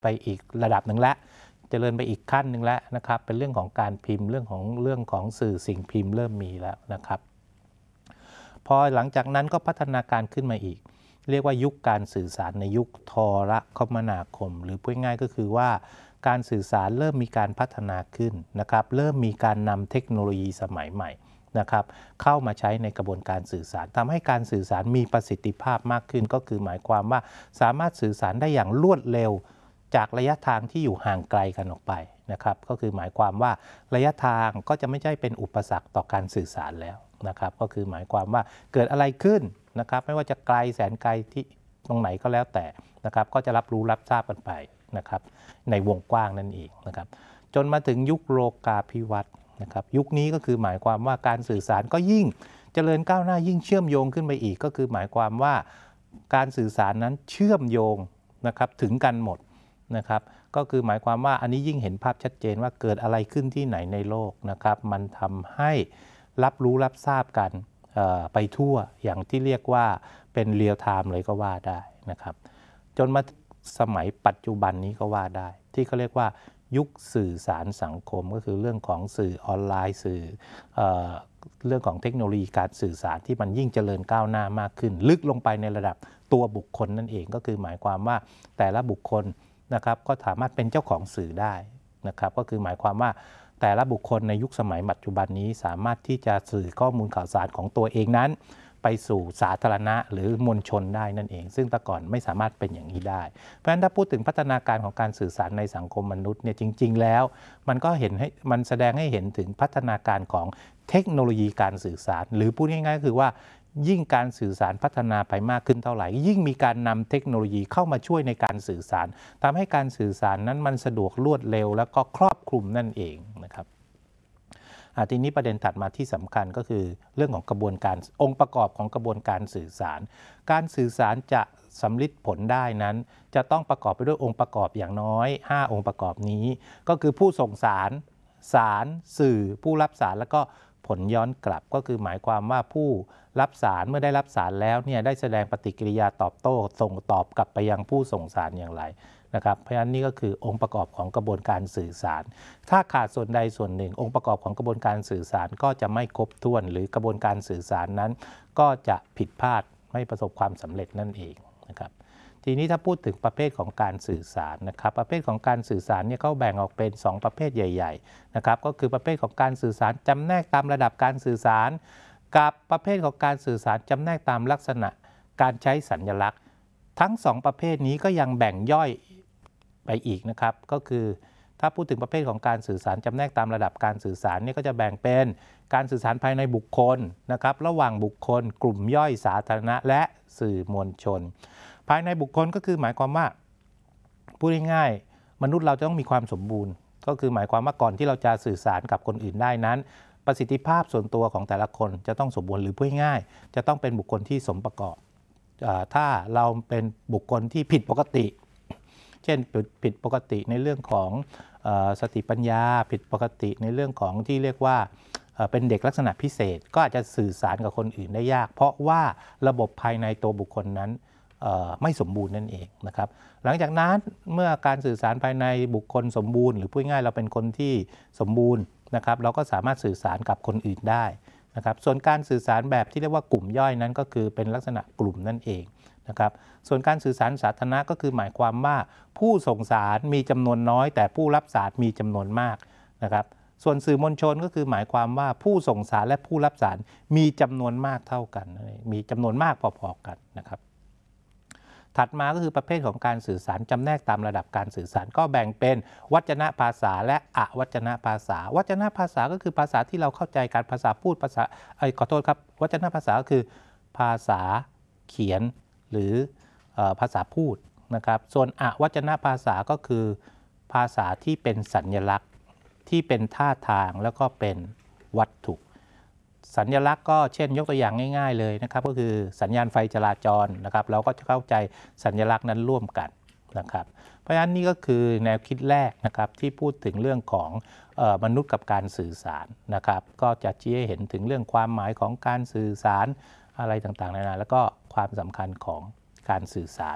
ไปอีกระดับหนึ่งแล้วเจริญไปอีกขั้นหนึ่งแล้วนะครับเป็นเรื่องของการพิมพ์เรื่องของสื่อสิ่งพิมพ์เริ่มมีแล้วนะครับพอหลังจากนั้นก็พัฒนาการขึ้นมาอีกเรียกว่ายุคการสื่อสารในยุคโทรคมนาคมหรือพูดง่ายก็คือว่าการสื่อสารเริ่มมีการพัฒนาขึ้นนะครับเริ่มมีการนำเทคโนโลยีสมัยใหม่นะครับเข้ามาใช้ในกระบวนการสื่อสารทำให้การสื่อสารมีประสิทธิภาพมากขึ้นก็คือหมายความว่าสามารถสื่อสารได้อย่างรวดเร็วจากระยะทางที่อยู่ห่างไกลกันออกไปนะครับก็คือหมายความว่าระยะทางก็จะไม่ใช่เป็นอุปสรรคต่อการสื่อสารแล้วนะครับก็คือหมายความว่าเกิดอะไรขึ้นนะครับไม่ว่าจะไกลแสนไกลที่ตรงไหนก็แล้วแต่นะครับก็จะรับรู้รับทราบกันไปนะครับในวงกว้างนั่นเองนะครับจนมาถึงยุคโลกาภิวัตน์นะครับยุคนี้ก็คือหมายความว่าการสื่อสารก็ยิ่งเจริญก้าวหน้ายิ่งเชื่อมโยงขึ้นไปอีกก็คือหมายความว่าการสื่อสารนั้นเชื่อมโยงนะครับถึงกันหมดนะครับก็คือหมายความว่าอันนี้ยิ่งเห็นภาพชัดเจนว่าเกิดอะไรขึ้นที่ไหนในโลกนะครับมันทำให้รับรู้รับทราบกันไปทั่วอย่างที่เรียกว่าเป็นเรียลไทม์เลยก็ว่าได้นะครับจนมาสมัยปัจจุบันนี้ก็ว่าได้ที่เขาเรียกว่ายุคสื่อสารสังคมก็คือเรื่องของสื่อออนไลน์สื่อเรื่องของเทคโนโลยีการสื่อสารที่มันยิ่งเจริญก้าวหน้ามากขึ้นลึกลงไปในระดับตัวบุคคลนั่นเองก็คือหมายความว่าแต่ละบุคคลนะครับก็สามารถเป็นเจ้าของสื่อได้นะครับก็คือหมายความว่าแต่ละบุคคลในยุคสมัยปัจจุบันนี้สามารถที่จะสื่อข้อมูลข่าวสารของตัวเองนั้นไปสู่สาธารณะหรือมวลชนได้นั่นเองซึ่งแต่ก่อนไม่สามารถเป็นอย่างนี้ได้เพราะฉะนั้นถ้าพูดถึงพัฒนาการของการสื่อสารในสังคมมนุษย์เนี่ยจริงๆแล้วมันก็มันแสดงให้เห็นถึงพัฒนาการของเทคโนโลยีการสื่อสารหรือพูดง่ายๆก็คือว่ายิ่งการสื่อสารพัฒนาไปมากขึ้นเท่าไหร่ยิ่งมีการนำเทคโนโลยีเข้ามาช่วยในการสื่อสารทำให้การสื่อสารนั้นมันสะดวกรวดเร็วแล้วก็ครอบคลุมนั่นเองนะครับทีนี้ประเด็นถัดมาที่สำคัญก็คือเรื่องของกระบวนการองค์ประกอบของกระบวนการสื่อสารการสื่อสารจะสำลิดผลได้นั้นจะต้องประกอบไปด้วยองค์ประกอบอย่างน้อย5องค์ประกอบนี้ก็คือผู้ส่งสารสื่อผู้รับสารแล้วก็ผลย้อนกลับก็คือหมายความว่าผู้รับสารเมื่อได้รับสารแล้วเนี่ยได้แสดงปฏิกิริยาตอบโต้ส่งตอบกลับไปยังผู้ส่งสารอย่างไรนะครับเพราะฉะนั้นนี่ก็คือองค์ประกอบของกระบวนการสื่อสารถ้าขาดส่วนใดส่วนหนึ่งองค์ประกอบของกระบวนการสื่อสารก็จะไม่ครบถ้วนหรือกระบวนการสื่อสารนั้นก็จะผิดพลาดไม่ประสบความสำเร็จนั่นเองนะครับทีนี้ถ้าพูดถึงประเภทของการสื่อสารนะครับประเภทของการสื่อสารเนี่ยเขาแบ่งออกเป็น2ประเภทใหญ่ๆนะครับก็คือประเภทของการสื่อสารจำแนกตามระดับการสื่อสารกับประเภทของการสื่อสารจำแนกตามลักษณะการใช้สัญลักษณ์ทั้ง2ประเภทนี้ก็ยังแบ่งย่อยไปอีกนะครับก็คือถ้าพูดถึงประเภทของการสื่อสารจำแนกตามระดับการสื่อสารนี่ก็จะแบ่งเป็นการสื่อสารภายในบุคคลนะครับระหว่างบุคคลกลุ่มย่อยสาธารณะและสื่อมวลชนภายในบุคคลก็คือหมายความว่าพูดง่ายๆมนุษย์เราจะต้องมีความสมบูรณ์ก็คือหมายความว่าก่อนที่เราจะสื่อสารกับคนอื่นได้นั้นประสิทธิภาพส่วนตัวของแต่ละคนจะต้องสมบูรณ์หรือพูดง่ายๆจะต้องเป็นบุคคลที่สมประกอบถ้าเราเป็นบุคคลที่ผิดปกติเช่นผิดปกติในเรื่องของสติปัญญาผิดปกติในเรื่องของที่เรียกว่าเป็นเด็กลักษณะพิเศษก็อาจจะสื่อสารกับคนอื่นได้ยากเพราะว่าระบบภายในตัวบุคคลนั้นไม่สมบูรณ์นั่นเองนะครับหลังจากนั้นเมื่อการสื่อสารภายในบุคคลสมบูรณ์หรือพูดง่ายเราเป็นคนที่สมบูรณ์นะครับเราก็สามารถสื่อสารกับคนอื่นได้นะครับส่วนการสื่อสารแบบที่เรียกว่ากลุ่มย่อยนั้นก็คือเป็นลักษณะกลุ่มนั่นเองนะครับส่วนการสื่อสารสาธารณะก็คือหมายความว่าผู้ส่งสารมีจำนวนน้อยแต่ผู้รับสารมีจำนวนมากนะครับส่วนสื่อมวลชนก็คือหมายความว่าผู้ส่งสารและผู้รับสารมีจำนวนมากเท่ากันมีจำนวนมากพอๆกันนะครับถัดมาก็คือประเภทของการสื่อสารจำแนกตามระดับการสื่อสารก็แบ่งเป็นวจนภาษาและอวจนภาษาวจนภาษาก็คือภาษาที่เราเข้าใจกันภาษาพูดภาษาขอโทษครับวจนภาษาก็คือภาษาเขียนหรือภาษาพูดนะครับส่วนอวจนภาษาก็คือภาษาที่เป็นสัญลักษณ์ที่เป็นท่าทางแล้วก็เป็นวัตถุสัญลักษณ์ก็เช่นยกตัวอย่างง่ายๆเลยนะครับก็คือสัญญาณไฟจราจรนะครับเราก็จะเข้าใจสัญลักษณ์นั้นร่วมกันนะครับเพราะฉะนั้นนี่ก็คือแนวคิดแรกนะครับที่พูดถึงเรื่องของมนุษย์กับการสื่อสารนะครับก็จะชี้ให้เห็นถึงเรื่องความหมายของการสื่อสารอะไรต่างๆนานาแล้วก็ความสำคัญของการสื่อสาร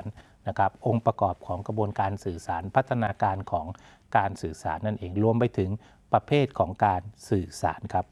นะครับองค์ประกอบของกระบวนการสื่อสารพัฒนาการของการสื่อสารนั่นเองรวมไปถึงประเภทของการสื่อสารครับ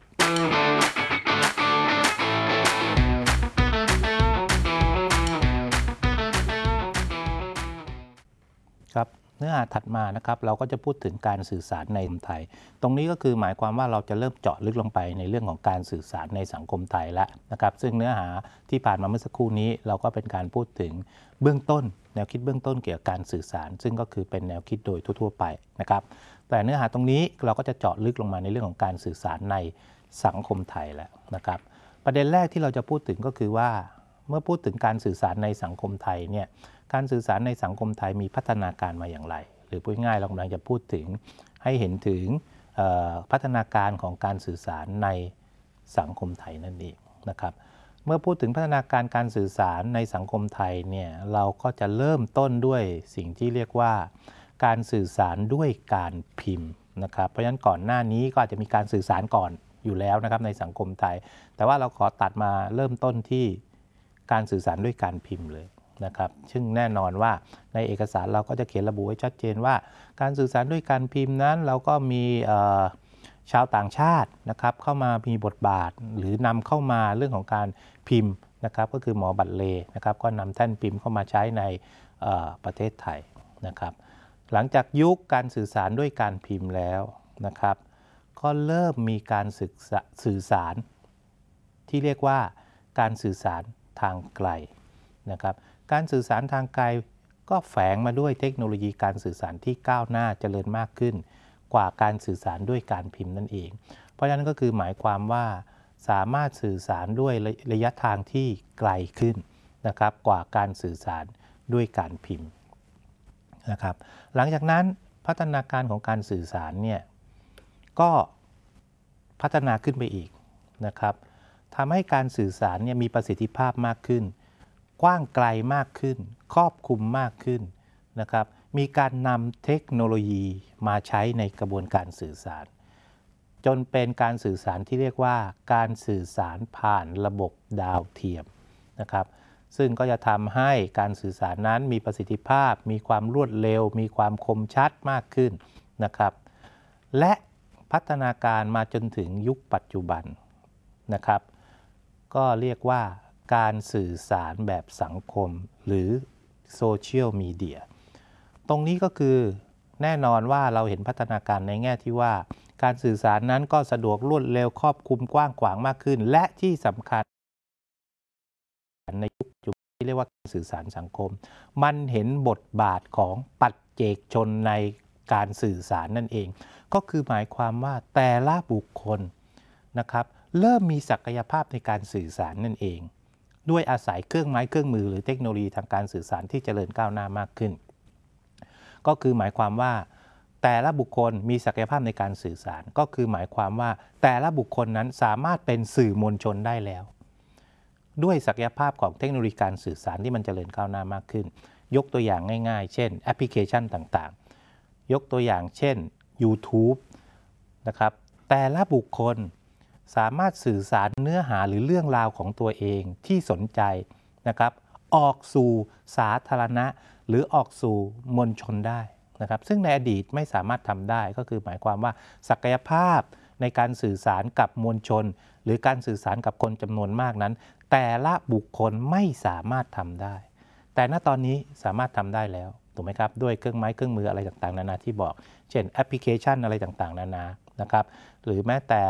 ครับเนื้อหาถัดมานะครับเราก็จะพูดถึงการสื่อสารในสังคมไทยตรงนี้ก็คือหมายความว่าเราจะเริ่มเจาะลึกลงไปในเรื่องของการสื่อสารในสังคมไทยแล้วนะครับซึ่งเนื้อหาที่ผ่านมาเมื่อสักครู่นี้เราก็เป็นการพูดถึงเบื้องต้นแนวคิดเบื้องต้นเกี่ยวกับการสื่อสารซึ่งก็คือเป็นแนวคิดโดยทั่วๆไปนะครับแต่เนื้อหาตรงนี้เราก็จะเจาะลึกลงมาในเรื่องของการสื่อสารในสังคมไทยแล้วนะครับประเด็นแรกที่เราจะพูดถึงก็คือว่าเมื่อพูดถึงการสื่อสารในสังคมไทยเนี่ยการสื่อสารในสังคมไทยมีพัฒนาการมาอย่างไรหรือพูดง่ายเรากำลังจะพูดถึงให้เห็นถึงพัฒนาการของการสื่อสารในสังคมไทยนั่นเองนะครับเมื่อพูดถึงพัฒนาการการสื่อสารในสังคมไทยเนี่ยเราก็จะเริ่มต้นด้วยสิ่งที่เรียกว่าการสื่อสารด้วยการพิมพ์นะครับเพราะฉะนั้นก่อนหน้านี้ก็อาจจะมีการสื่อสารก่อนอยู่แล้วนะครับในสังคมไทยแต่ว่าเราขอตัดมาเริ่มต้นที่การสื่อสารด้วยการพิมพ์เลยนะครับซึ่งแน่นอนว่าในเอกสารเราก็จะเขียนระบุไว้ชัดเจนว่าการสื่อสารด้วยการพิมพ์นั้นเราก็มีชาวต่างชาตินะครับเข้ามามีบทบาทหรือนำเข้ามาเรื่องของการพิมพ์นะครับก็คือหมอบัตรเลนะครับก็นำแท่นพิมพ์เข้ามาใช้ในประเทศไทยนะครับหลังจากยุคการสื่อสารด้วยการพิมพ์แล้วนะครับก็เริ่มมีการสื่อสารที่เรียกว่าการสื่อสารทางไกลนะครับการสื่อสารทางไกลก็แฝงมาด้วยเทคโนโลยีการสื่อสารที่ก้าวหน้าเจริญมากขึ้นกว่าการสื่อสารด้วยการพิมพ์นั่นเองเพราะฉะนั้นก็คือหมายความว่าสามารถสื่อสารด้วยระยะทางที่ไกลขึ้นนะครับกว่าการสื่อสารด้วยการพิมพ์นะครับหลังจากนั้นพัฒนาการของการสื่อสารเนี่ยก็พัฒนาขึ้นไปอีกนะครับทำให้การสื่อสารเนี่ยมีประสิทธิภาพมากขึ้นกว้างไกลมากขึ้นครอบคลุมมากขึ้นนะครับมีการนำเทคโนโลยีมาใช้ในกระบวนการสื่อสารจนเป็นการสื่อสารที่เรียกว่าการสื่อสารผ่านระบบดาวเทียมนะครับซึ่งก็จะทำให้การสื่อสารนั้นมีประสิทธิภาพมีความรวดเร็วมีความคมชัดมากขึ้นนะครับและพัฒนาการมาจนถึงยุคปัจจุบันนะครับก็เรียกว่าการสื่อสารแบบสังคมหรือโซเชียลมีเดียตรงนี้ก็คือแน่นอนว่าเราเห็นพัฒนาการในแง่ที่ว่าการสื่อสารนั้นก็สะดวกรวดเร็วครอบคลุมกว้างขวางมากขึ้นและที่สำคัญในยุคปัจจุบันที่เรียกว่าการสื่อสารสังคมมันเห็นบทบาทของปัจเจกชนในการสื่อสารนั่นเองก็คือหมายความว่าแต่ละบุคคลนะครับเริ่มมีศักยภาพในการสื่อสารนั่นเองด้วยอาศัยเครื่องไม้เครื่องมือหรือเทคโนโลยีทางการสื่อสารที่เจริญก้าวหน้ามากขึ้นก็คือหมายความว่าแต่ละบุคคลมีศักยภาพในการสื่อสารก็คือหมายความว่าแต่ละบุคคลนั้นสามารถเป็นสื่อมวลชนได้แล้วด้วยศักยภาพของเทคโนโลยีการสื่อสารที่มันเจริญก้าวหน้ามากขึ้นยกตัวอย่างง่ายๆเช่นแอปพลิเคชันต่างๆยกตัวอย่างเช่น YouTube นะครับแต่ละบุคคลสามารถสื่อสารเนื้อหาหรือเรื่องราวของตัวเองที่สนใจนะครับออกสู่สาธารณะหรือออกสู่มวลชนได้นะครับซึ่งในอดีตไม่สามารถทำได้ก็คือหมายความว่าศักยภาพในการสื่อสารกับมวลชนหรือการสื่อสารกับคนจำนวนมากนั้นแต่ละบุคคลไม่สามารถทำได้แต่ณตอนนี้สามารถทำได้แล้วถูกไหมครับด้วยเครื่องไม้เครื่องมืออะไรต่างๆนานาที่บอกเช่นแอปพลิเคชันอะไรต่างๆนานานะครับหรือแม้แต่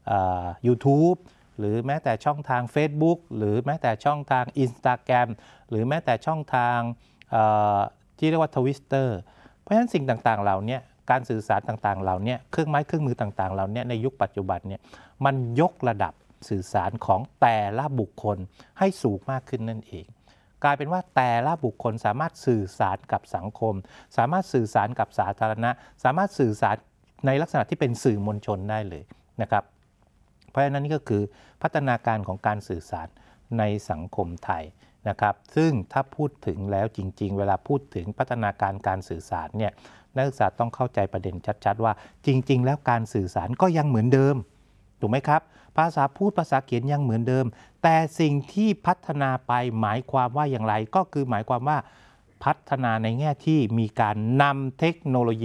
YouTube หรือแม้แต่ช่องทาง Facebook หรือแม้แต่ช่องทาง Instagram หรือแม้แต่ช่องทางที่เรียกว่า Twitter เพราะฉะนั้นสิ่งต่างๆเหล่านี้การสื่อสารต่างๆเหล่านี้เครื่องไม้เครื่องมือต่างๆเหล่านี้ในยุคปัจจุบันเนี่ยมันยกระดับสื่อสารของแต่ละบุคคลให้สูงมากขึ้นนั่นเองกลายเป็นว่าแต่ละบุคคลสามารถสื่อสารกับสังคมสามารถสื่อสารกับสาธารณะสามารถสื่อสารในลักษณะที่เป็นสื่อมวลชนได้เลยนะครับเพราะฉะนั้นนี่ก็คือพัฒนาการของการสื่อสารในสังคมไทยนะครับซึ่งถ้าพูดถึงแล้วจริงๆเวลาพูดถึงพัฒนาการการสื่อสารเนี่ยนักศึกษาต้องเข้าใจประเด็นชัดๆว่าจริงๆแล้วการสื่อสารก็ยังเหมือนเดิมถูกไหมครับภาษาพูดภาษาเขียนยังเหมือนเดิมแต่สิ่งที่พัฒนาไปหมายความว่าอย่างไรก็คือหมายความว่าภพัฒนาในแง่ที่มีการนำเทคโนโลยี